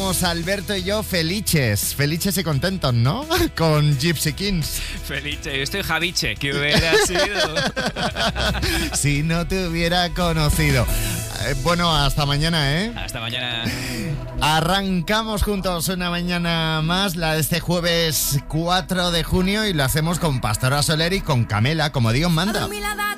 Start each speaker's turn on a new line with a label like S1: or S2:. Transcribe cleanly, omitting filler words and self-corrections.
S1: estamos Alberto y yo felices y contentos, ¿no? Con Gypsy Kings.
S2: Felice, yo estoy Javiche, que hubiera sido.
S1: Si no te hubiera conocido. Bueno, hasta mañana, ¿eh?
S2: Hasta mañana.
S1: Arrancamos juntos una mañana más, la de este jueves 4 de junio, y lo hacemos con Pastora Soler y con Camela, como Dios manda.